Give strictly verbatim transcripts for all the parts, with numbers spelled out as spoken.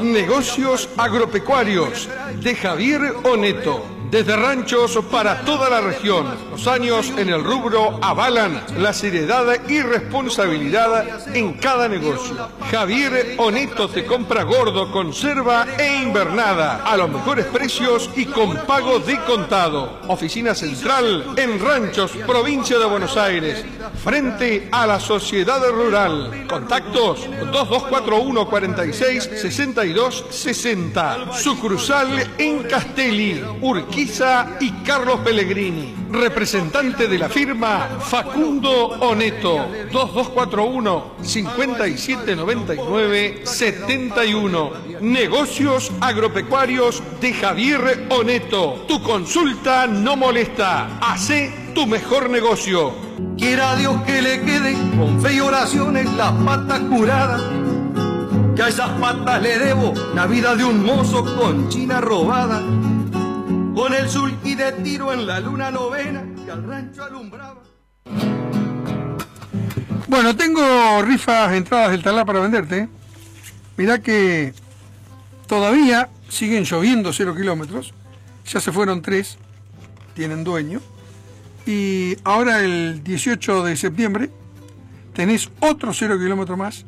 Negocios agropecuarios de Javier Oneto. Desde ranchos para toda la región, los años en el rubro avalan la seriedad y responsabilidad en cada negocio. Javier Oneto te compra gordo, conserva e invernada a los mejores precios y con pago de contado. Oficina central en Ranchos, provincia de Buenos Aires, frente a la Sociedad Rural. Contactos dos dos cuatro uno, cuatro seis, seis dos seis cero. Sucursal en Castelli, Urquiza y Carlos Pellegrini. Representante de la firma Facundo Oneto. dos dos cuatro uno, cinco siete nueve nueve, siete uno. Negocios agropecuarios de Javier Oneto. Tu consulta no molesta. Hacé tu mejor negocio. Quiera Dios que le quede con fe y oraciones las patas curadas, que a esas patas le debo la vida de un mozo con china robada, con el sulky de tiro en la luna novena que al rancho alumbraba. Bueno, tengo rifas, entradas del Talá para venderte. Mirá que todavía siguen lloviendo cero kilómetros, ya se fueron tres, tienen dueño. Y ahora el dieciocho de septiembre tenés otro cero kilómetro más.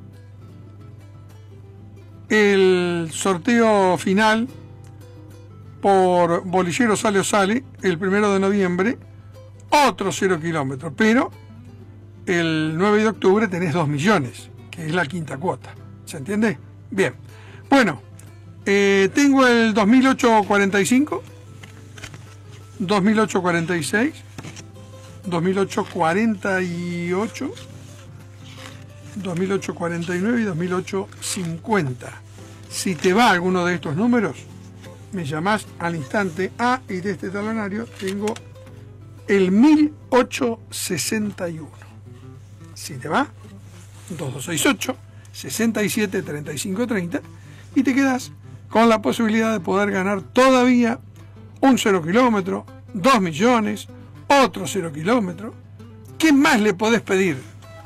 El sorteo final por Bolillero Sale o Sale, el primero de noviembre, otro cero kilómetro. Pero el nueve de octubre tenés dos millones, que es la quinta cuota. ¿Se entiende? Bien. Bueno, eh, tengo el dos mil ocho cuarenta y cinco. dos mil ocho cuarenta y seis, dos mil ocho cuarenta y ocho, dos mil ocho cuarenta y nueve y dos mil ocho cincuenta. Si te va alguno de estos números, me llamás al instante. Ah, y de este talonario tengo el mil ochocientos sesenta y uno. Si te va, dos dos seis ocho, sesenta y siete, treinta y cinco, treinta, y te quedas con la posibilidad de poder ganar todavía un cero kilómetro, dos millones, otro cero kilómetro. ¿Qué más le podés pedir?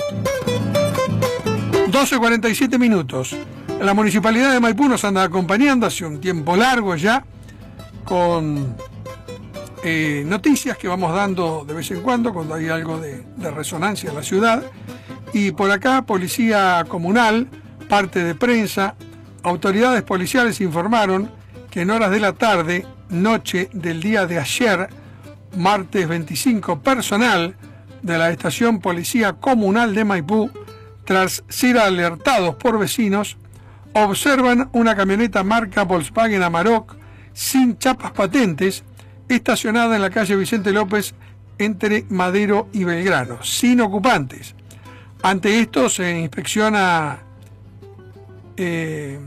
doce cuarenta y siete minutos. La Municipalidad de Maipú nos anda acompañando hace un tiempo largo ya con eh, noticias que vamos dando de vez en cuando cuando hay algo de, de resonancia en la ciudad. Y por acá, Policía Comunal, parte de prensa, autoridades policiales informaron que en horas de la tarde, noche del día de ayer, martes veinticinco, personal de la Estación Policía Comunal de Maipú, tras ser alertados por vecinos, observan una camioneta marca Volkswagen Amarok sin chapas patentes estacionada en la calle Vicente López entre Madero y Belgrano, sin ocupantes. Ante esto se inspecciona eh,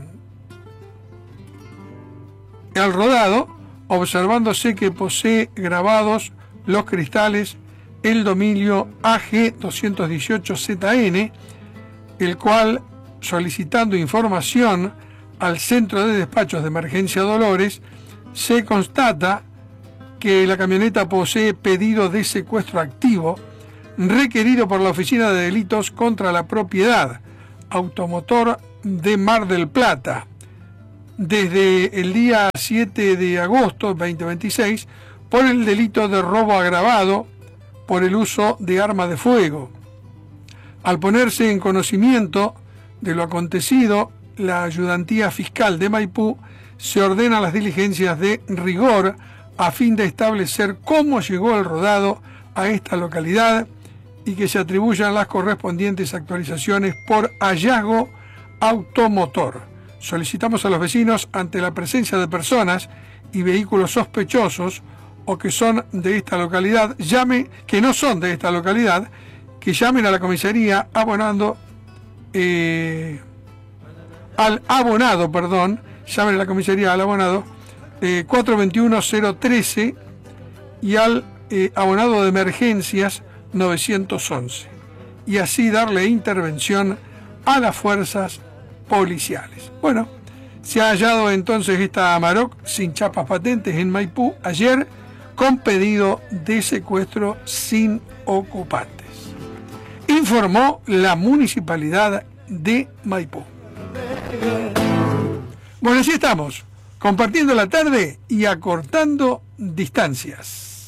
el rodado, observándose que posee grabados los cristales el dominio A G doscientos dieciocho Z N, el cual, solicitando información al Centro de Despachos de Emergencia Dolores, se constata que la camioneta posee pedido de secuestro activo requerido por la Oficina de Delitos contra la Propiedad Automotor de Mar del Plata desde el día siete de agosto de dos mil veintiséis por el delito de robo agravado por el uso de arma de fuego. Al ponerse en conocimiento de lo acontecido, la Ayudantía Fiscal de Maipú se ordena las diligencias de rigor a fin de establecer cómo llegó el rodado a esta localidad y que se atribuyan las correspondientes actualizaciones por hallazgo automotor. Solicitamos a los vecinos, ante la presencia de personas y vehículos sospechosos o que son de esta localidad, llame, que no son de esta localidad, que llamen a la comisaría abonando, eh, al abonado, perdón, llamen a la comisaría al abonado, eh, cuatro dos uno cero uno tres y al eh, abonado de emergencias novecientos once, y así darle intervención a las fuerzas policiales. Bueno, se ha hallado entonces esta Amarok sin chapas patentes en Maipú ayer con pedido de secuestro sin ocupantes. Informó la Municipalidad de Maipú. Bueno, así estamos, compartiendo la tarde y acortando distancias.